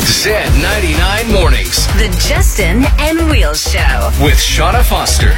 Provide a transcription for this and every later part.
Z99 Mornings. The Justin and Wheels Show. With Shauna Foster.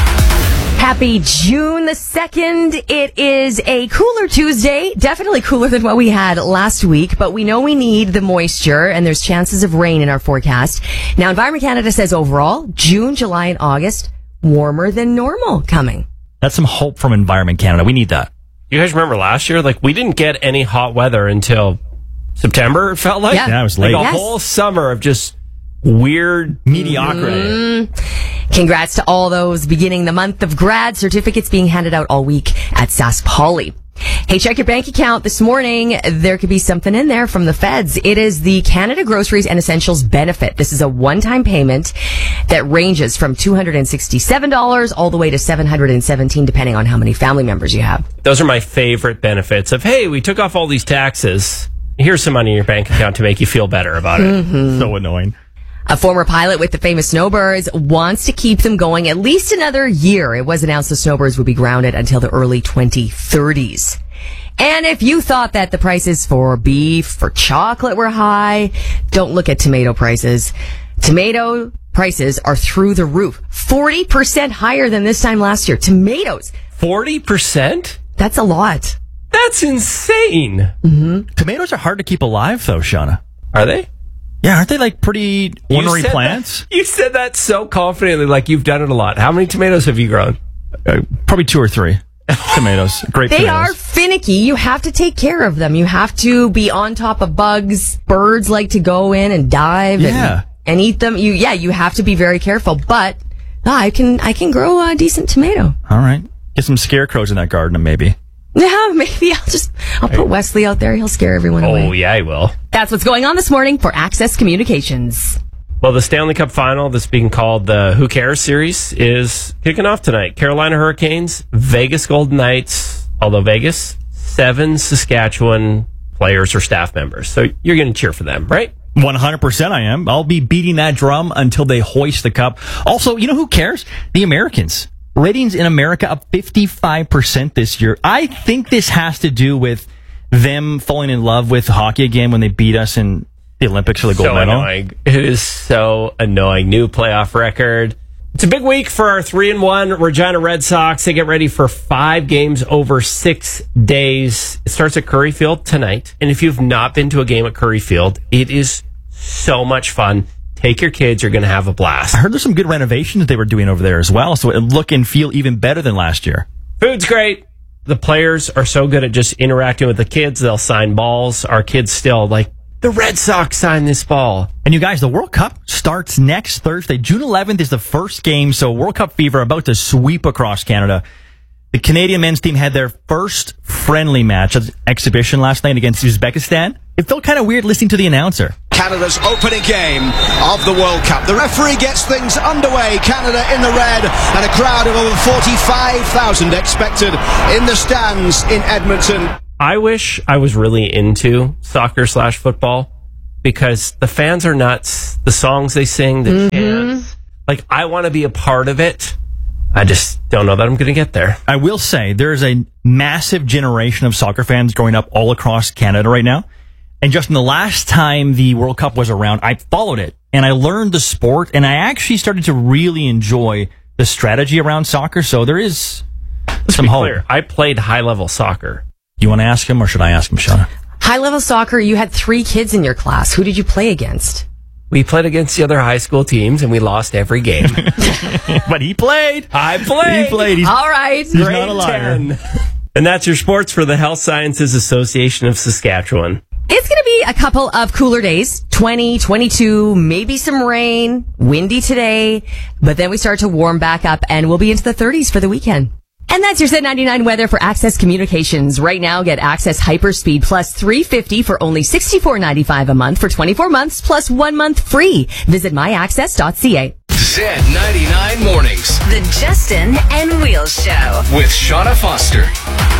Happy June the 2nd. It is a cooler Tuesday. Definitely cooler than what we had last week, but we know we need the moisture and there's chances of rain in our forecast. Now, Environment Canada says overall, June, July, and August, warmer than normal coming. That's some hope from Environment Canada. We need that. You guys remember last year? Like, we didn't get any hot weather until September, it felt like. Yeah, it was late. Like a whole summer of just weird mediocrity. Congrats to all those beginning the month of grad certificates being handed out all week at Sask Poly. Hey, check your bank account this morning. There could be something in there from the feds. It is the Canada Groceries and Essentials Benefit. This is a one-time payment that ranges from $267 all the way to $717, depending on how many family members you have. Those are my favorite benefits of, hey, we took off all these taxes. Here's some money in your bank account to make you feel better about it. So annoying. A former pilot with the famous Snowbirds wants to keep them going at least another year. It was announced the Snowbirds would be grounded until the early 2030s. And if you thought that the prices for beef, for chocolate were high, don't look at tomato prices. Tomato prices are through the roof. 40% higher than this time last year. Tomatoes. 40%? That's a lot. That's insane. Tomatoes are hard to keep alive, though, Shauna. Are they? Yeah, aren't they like pretty ornery plants? You said that so confidently, like you've done it a lot. How many tomatoes have you grown? Probably 2 or 3 tomatoes. Great They tomatoes. are finicky. You have to take care of them. You have to be on top of bugs. Birds like to go in and dive and eat them. You have to be very careful. But I can grow a decent tomato. All right. Get some scarecrows in that garden, maybe. Yeah, maybe I'll put Wesley out there. He'll scare everyone away. Oh, yeah, I will. That's what's going on this morning for Access Communications. Well, the Stanley Cup final that's being called the Who Cares series is kicking off tonight. Carolina Hurricanes, Vegas Golden Knights, although Vegas, 7 Saskatchewan players or staff members. So you're going to cheer for them, right? 100% I am. I'll be beating that drum until they hoist the cup. Also, you know who cares? The Americans. Ratings in America up 55% this year. I think this has to do with them falling in love with hockey again when they beat us in the Olympics for the gold medal. Annoying. It is so annoying. New playoff record. It's a big week for our 3-1 Regina Red Sox. They get ready for 5 games over 6 days. It starts at Curry Field tonight. And if you've not been to a game at Curry Field, it is so much fun. Take your kids. You're going to have a blast. I heard there's some good renovations they were doing over there as well, so it'll look and feel even better than last year. Food's great. The players are so good at just interacting with the kids. They'll sign balls. Our kids still, like, the Red Sox signed this ball. And you guys, the World Cup starts next Thursday. June 11th is the first game, so World Cup fever about to sweep across Canada. The Canadian men's team had their first friendly match, exhibition last night against Uzbekistan. It felt kind of weird listening to the announcer. Canada's opening game of the World Cup. The referee gets things underway. Canada in the red and a crowd of over 45,000 expected in the stands in Edmonton. I wish I was really into soccer/football because the fans are nuts. The songs they sing, the chants. Like, I want to be a part of it. I just don't know that I'm going to get there. I will say there's a massive generation of soccer fans growing up all across Canada right now. And just in the last time the World Cup was around, I followed it and I learned the sport and I actually started to really enjoy the strategy around soccer. So there is some hope. Clear. I played high-level soccer. You want to ask him or should I ask him, Shauna? High-level soccer, you had 3 kids in your class. Who did you play against? We played against the other high school teams, and we lost every game. But he played. I played. He played. All right. He's not a liar. 10. And that's your sports for the Health Sciences Association of Saskatchewan. It's going to be a couple of cooler days, 20, 22, maybe some rain, windy today, but then we start to warm back up and we'll be into the 30s for the weekend. And that's your Z99 weather for Access Communications. Right now, get Access Hyperspeed plus $350 for only $64.95 a month for 24 months plus 1 month free. Visit myaccess.ca. Z99 Mornings. The Justin and Wheels Show. With Shauna Foster.